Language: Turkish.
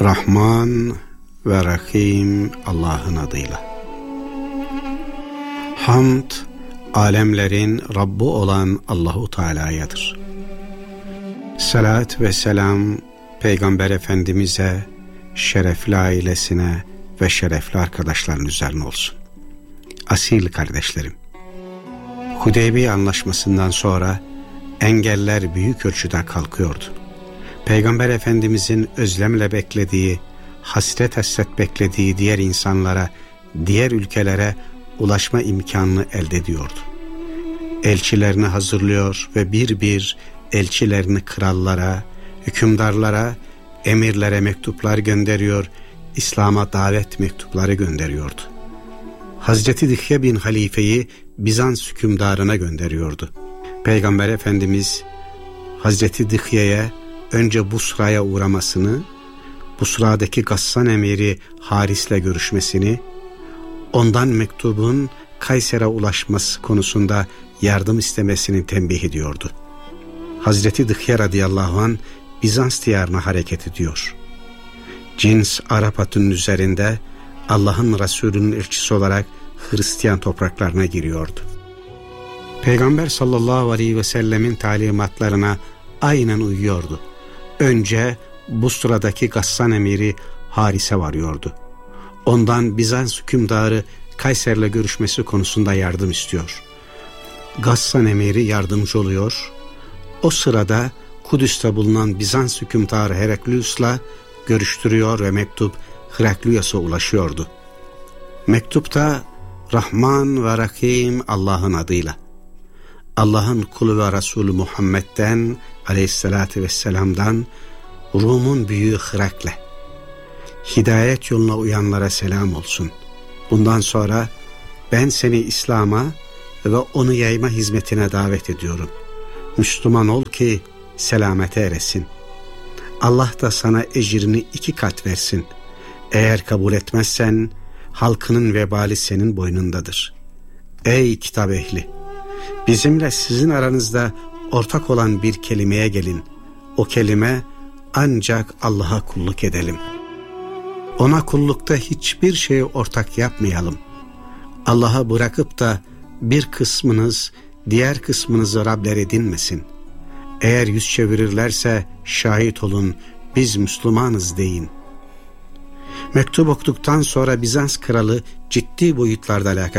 Rahman ve Rahim Allah'ın adıyla. Hamd, alemlerin Rabbi olan Allahu Teala'yadır. Salat ve selam Peygamber Efendimiz'e, şerefli ailesine ve şerefli arkadaşların üzerine olsun. Asil kardeşlerim, Hudeybiye Anlaşması'ndan sonra engeller büyük ölçüde kalkıyordu. Peygamber Efendimiz'in özlemle beklediği, hasret beklediği diğer insanlara, diğer ülkelere ulaşma imkanını elde ediyordu. Elçilerini hazırlıyor ve bir bir elçilerini krallara, hükümdarlara, emirlere mektuplar gönderiyor, İslam'a davet mektupları gönderiyordu. Hazreti Dihye bin Halife'yi Bizans hükümdarına gönderiyordu. Peygamber Efendimiz Hazreti Dihye'ye önce Busra'ya uğramasını, Busra'daki Gassan emiri Haris'le görüşmesini, ondan mektubun Kayser'e ulaşması konusunda yardım istemesini tembih ediyordu. Hazreti Dihye radıyallahu anh Bizans diyarına hareket ediyor. Cins Arap atının üzerinde Allah'ın Resulü'nün elçisi olarak Hristiyan topraklarına giriyordu. Peygamber sallallahu aleyhi ve sellemin talimatlarına aynen uyuyordu. Önce Busra'daki Gassan emiri Haris'e varıyordu. Ondan Bizans hükümdarı Kayser'le görüşmesi konusunda yardım istiyor. Gassan emiri yardımcı oluyor. O sırada Kudüs'te bulunan Bizans hükümdarı Heraklius'la görüştürüyor ve mektup Heraklius'a ulaşıyordu. Mektupta Rahman ve Rahim Allah'ın adıyla, Allah'ın kulu ve Resulü Muhammed'den aleyhissalatü vesselam'dan Rum'un büyüğü Herakle, hidayet yoluna uyanlara selam olsun. Bundan sonra ben seni İslam'a ve onu yayma hizmetine davet ediyorum. Müslüman ol ki selamete eresin. Allah da sana ecrini 2 kat versin. Eğer kabul etmezsen halkının vebali senin boynundadır. Ey kitap ehli! Bizimle sizin aranızda ortak olan bir kelimeye gelin. O kelime ancak Allah'a kulluk edelim. Ona kullukta hiçbir şeyi ortak yapmayalım. Allah'a bırakıp da bir kısmınız diğer kısmınızı Rabler edinmesin. Eğer yüz çevirirlerse şahit olun, biz Müslümanız deyin. Mektup okuduktan sonra Bizans kralı ciddi boyutlarda alakalı